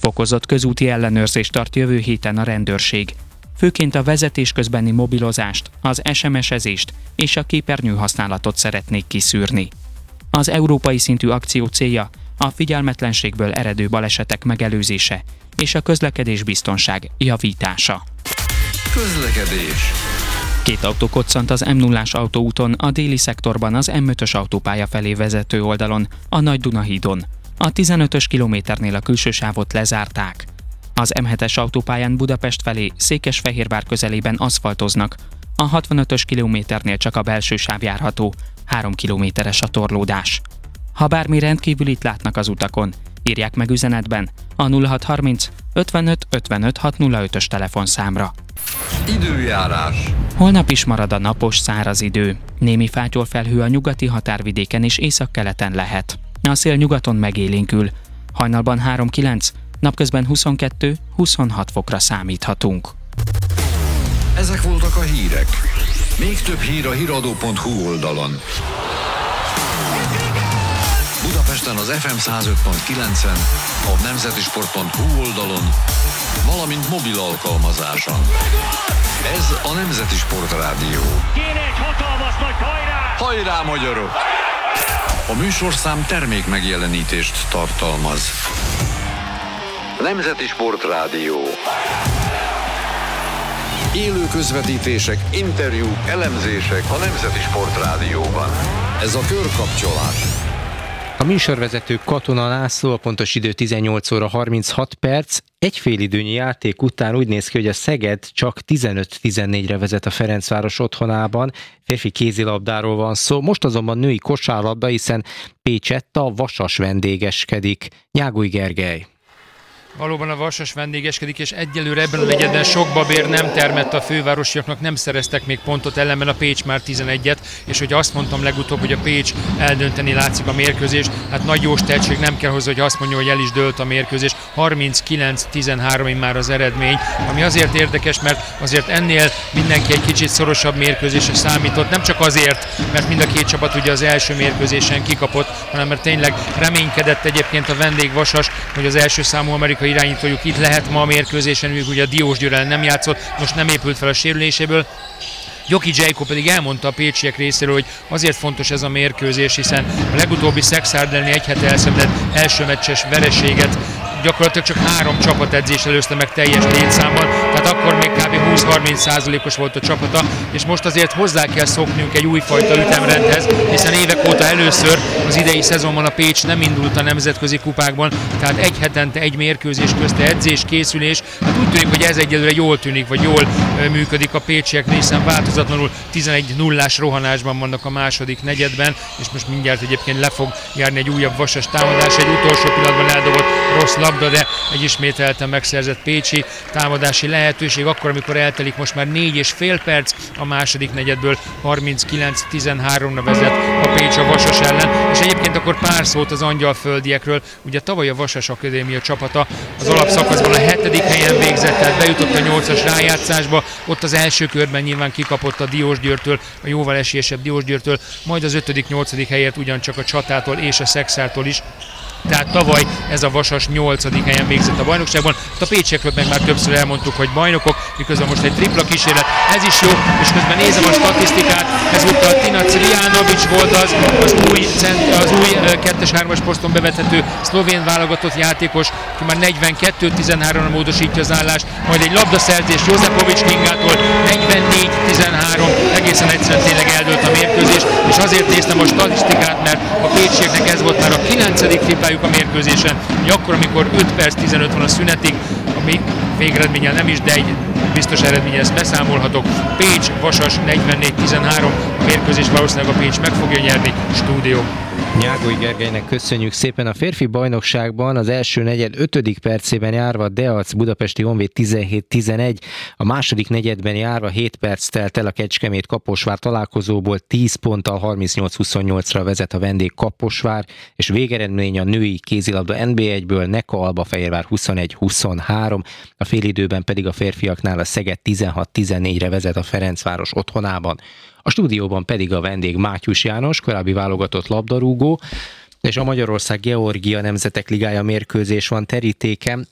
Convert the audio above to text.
Fokozott közúti ellenőrzést tart jövő héten a rendőrség. Főként a vezetés közbeni mobilozást, az SMS-ezést és a képernyő használatot szeretnék kiszűrni. Az európai szintű akció célja a figyelmetlenségből eredő balesetek megelőzése és a közlekedés biztonság javítása. Közlekedés. 2 autó koccant az M0-ás autóúton a déli szektorban az M5-ös autópálya felé vezető oldalon, a Nagy-Duna-hídon. A 15-ös kilométernél a külső sávot lezárták. Az M7-es autópályán Budapest felé Székesfehérvár közelében aszfaltoznak, a 65-ös kilométernél csak a belső sáv járható, 3 kilométeres a torlódás. Ha bármi rendkívülit látnak az utakon, írják meg üzenetben a 0630 55 55 605-ös telefonszámra. Időjárás. Holnap is marad a napos, száraz idő. Némi fátyolfelhő a nyugati határvidéken és északkeleten lehet. A szél nyugaton megélénkül. Hajnalban 3-9, napközben 22-26 fokra számíthatunk. Ezek voltak a hírek. Még több hír a hiradó.hu oldalon. Budapesten az FM 105.9-en, a nemzetisport.hu oldalon, valamint mobil alkalmazáson. Ez a Nemzeti Sport Rádió. Kéne egy hatalmas nagy hajrá! Hajrá, magyarok! A műsorszám termék megjelenítést tartalmaz. Nemzeti Sport Rádió. Élő közvetítések, interjúk, elemzések a Nemzeti Sport Rádióban. Ez a körkapcsolás. A műsorvezető Katona László, a pontos idő 18 óra 36 perc. Egy félidőnyi játék után úgy néz ki, hogy a Szeged csak 15-14-re vezet a Ferencváros otthonában. Férfi kézilabdáról van szó, most azonban női kosárlabda, hiszen Pécsetta Vasas vendégeskedik. Nyágúj Gergely. Valóban a Vasas vendégeskedik, és egyelőre ebben a negyedben sok babér nem termett a fővárosiaknak, nem szereztek még pontot, ellenben a Pécs már 11-et, és hogy azt mondtam legutóbb, hogy a Pécs eldönteni látszik a mérkőzést, hát nagy jós tehetség nem kell hozzá, hogy azt mondja, hogy el is dőlt a mérkőzés. 39-13 már az eredmény, ami azért érdekes, mert azért ennél mindenki egy kicsit szorosabb mérkőzésre számított, nem csak azért, mert mind a két csapat ugye az első mérkőzésen kikapott, hanem mert tényleg reménykedett egyébként a vendég Vasas, hogy az első számú amerikai irányítójuk itt lehet ma a mérkőzésen, ők ugye a Diósgyőr ellen nem játszott, most nem épült fel a sérüléséből. Gyoki Gyejko pedig elmondta a pécsiek részéről, hogy azért fontos ez a mérkőzés, hiszen a legutóbbi Szexárd elleni egy hete elszenvedett első meccses vereséget gyakorlatilag csak 3 csapatedzés előzte meg teljes létszámmal, tehát akkor még kb. 20-30%-os volt a csapata, és most azért hozzá kell szoknunk egy újfajta ütemrendhez, hiszen évek óta először az idei szezonban a Pécs nem indult a nemzetközi kupákban, tehát egy hetente egy mérkőzés közte edzés, készülés, hát úgy tűnik, hogy ez egyelőre jól tűnik, vagy jól működik a pécsieknél, hiszen változatlanul 11-0-ás rohanásban vannak a második negyedben, és most mindjárt egyébként le fog járni egy újabb Vasas támadás, egy utolsó pillanatban eldobott rossz labda, de egy ismételten megszerzett pécsi támadási lehetőség, akkor, amikor eltelik most már 4,5 perc, a második negyedből 39-13-ra vezet a Pécs a Vasas ellen, és egyébként akkor pár szót az angyalföldiekről, ugye tavaly a Vasas Akadémia csapata az alapszakaszban a 7. helyen végzett, tehát bejutott a 8-as rájátszásba, ott az első körben nyilván kikapott a Diósgyőrtől, a jóval esélyesebb Diósgyőrtől, majd az 5.-8. helyért ugyancsak a Csatától és a Szexártól is. Tehát tavaly ez a Vasas 8. helyen végzett a bajnokságban. A pécsiekről meg már többször elmondtuk, hogy bajnokok, miközben most egy tripla kísérlet, ez is jó, és közben nézem a statisztikát, ezúttal Tinac Rijanović volt az új 2-3-as poszton bevethető szlovén válogatott játékos, aki már 42-13-ra módosítja az állást, majd egy labdaszerzés Jozepovics Kingától 44-13, egészen egyszerűen tényleg eldőlt a mérkőzés, és azért néztem a statisztikát, mert a pécsieknek ez volt már a 9. triplájuk a mérkőzésen, hogy akkor, amikor 5 perc 15 van a szünetig, ami végeredménnyel nem is, de egy biztos eredmény, ezt beszámolhatok. Pécs, Vasas 44-13, a mérkőzés valószínűleg a Pécs meg fogja nyerni. Stúdió. Nyágúj Gergelynek köszönjük szépen. A férfi bajnokságban az első negyed 5. percében járva Deac Budapesti Honvéd 17-11, a második negyedben járva 7 perc telt el a Kecskemét Kaposvár találkozóból, 10 ponttal 38-28-ra vezet a vendég Kaposvár, és végeredmény a női kézilabda NB1-ből Neka Albafehérvár 21-23, a félidőben pedig a férfiaknál a Szeged 16-14-re vezet a Ferencváros otthonában. A stúdióban pedig a vendég Mátyus János, korábbi válogatott labdarúgó, és a Magyarország-Georgia Nemzetek Ligája mérkőzés van terítéken.